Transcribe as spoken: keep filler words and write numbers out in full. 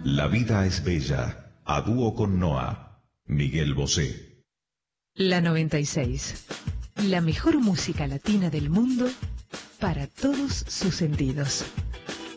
La vida es bella, a dúo con Noa, Miguel Bosé. La noventa y seis. La mejor música latina del mundo para todos sus sentidos.